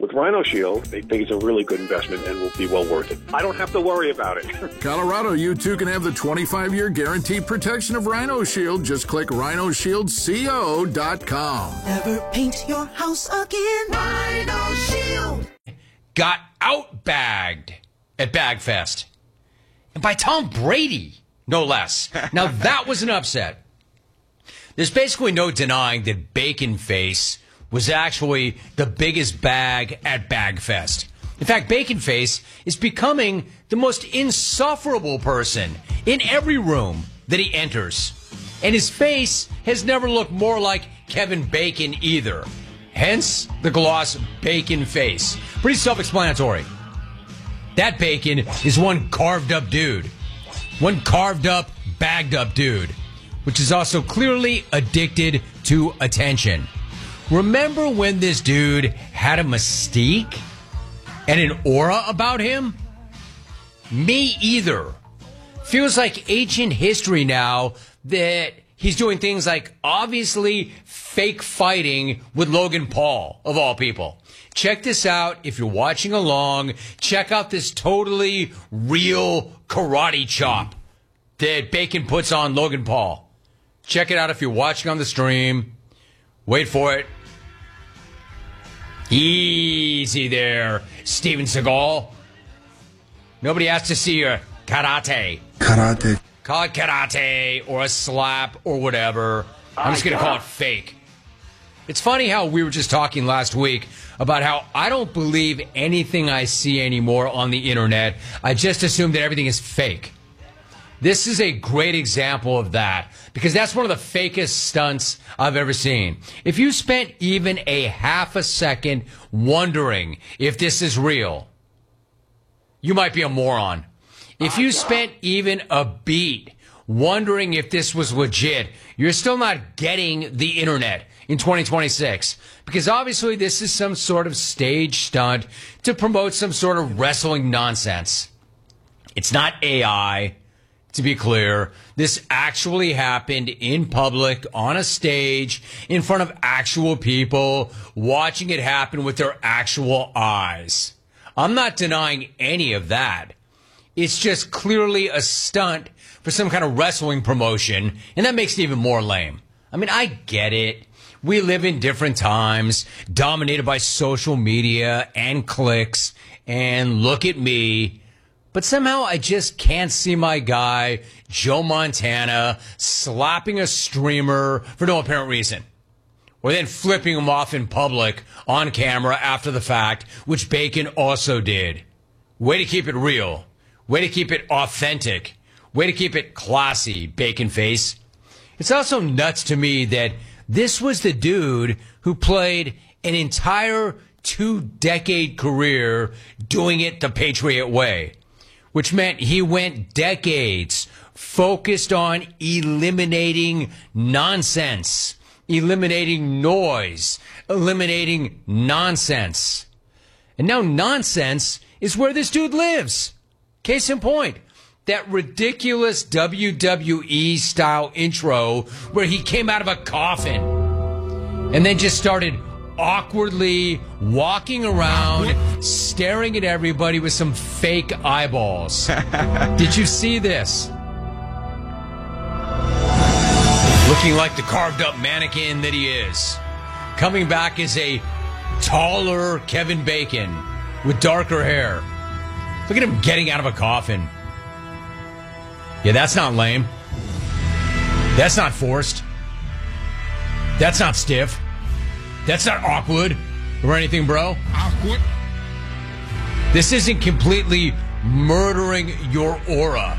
With Rhino Shield, they think it's a really good investment and will be well worth it. I don't have to worry about it. Colorado, you too can have the 25-year guaranteed protection of Rhino Shield. Just click rhinoshieldco.com. Never paint your house again. Rhino Shield. Got outbagged at Bagfest. And by Tom Brady, no less. Now, that was an upset. There's basically no denying that Bacon Face was actually the biggest bag at Bagfest. In fact, Bacon Face is becoming the most insufferable person in every room that he enters. And his face has never looked more like Kevin Bacon either. Hence the gloss Bacon Face. Pretty self-explanatory. That Bacon is one carved up dude. One carved up, bagged up dude. Which is also clearly addicted to attention. Remember when this dude had a mystique and an aura about him? Me either. Feels like ancient history now that he's doing things like obviously fake fighting with Logan Paul, of all people. Check this out if you're watching along. Check out this totally real karate chop that Bacon puts on Logan Paul. Check it out if you're watching on the stream. Wait for it. Easy there, Steven Seagal. Nobody has to see your karate. Karate. Call it karate or a slap or whatever. I'm just going to call it fake. It's funny how we were just talking last week about how I don't believe anything I see anymore on the internet. I just assume that everything is fake. This is a great example of that because that's one of the fakest stunts I've ever seen. If you spent even a half a second wondering if this is real, you might be a moron. If you spent even a beat wondering if this was legit, you're still not getting the internet in 2026 because obviously this is some sort of stage stunt to promote some sort of wrestling nonsense. It's not AI. To be clear, this actually happened in public, on a stage, in front of actual people, watching it happen with their actual eyes. I'm not denying any of that. It's just clearly a stunt for some kind of wrestling promotion, and that makes it even more lame. I mean, I get it. We live in different times, dominated by social media and clicks, and look at me. But somehow I just can't see my guy, Joe Montana, slapping a streamer for no apparent reason. Or then flipping him off in public on camera after the fact, which Bacon also did. Way to keep it real. Way to keep it authentic. Way to keep it classy, Bacon Face. It's also nuts to me that this was the dude who played an entire 2-decade career doing it the Patriot way. Which meant he went decades focused on eliminating nonsense, eliminating noise, eliminating nonsense. And now nonsense is where this dude lives. Case in point, that ridiculous WWE-style intro where he came out of a coffin and then just started awkwardly walking around, staring at everybody with some fake eyeballs. Did you see this? Looking like the carved up mannequin that he is. Coming back as a taller Kevin Bacon with darker hair. Look at him getting out of a coffin. Yeah, that's not lame. That's not forced. That's not stiff. That's not awkward or anything, bro. Awkward. This isn't completely murdering your aura.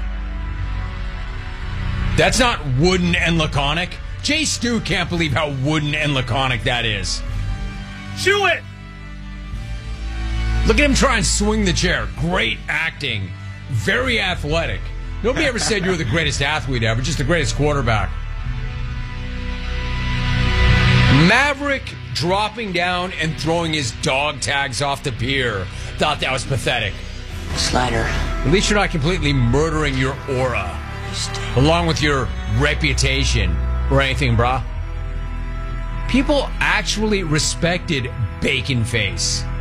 That's not wooden and laconic. Jay Stu can't believe how wooden and laconic that is. Chew it! Look at him try and swing the chair. Great acting. Very athletic. Nobody ever said you were the greatest athlete ever, just the greatest quarterback. Maverick dropping down and throwing his dog tags off the pier. Thought that was pathetic. Slider. At least you're not completely murdering your aura. Along with your reputation or anything, brah. People actually respected Bacon Face.